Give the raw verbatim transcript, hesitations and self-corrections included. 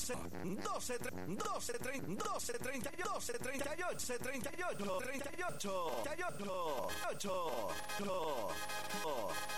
doce, doce, doce, doce, treinta y ocho, treinta y ocho, treinta y ocho, treinta y ocho, treinta y ocho, ocho, ocho.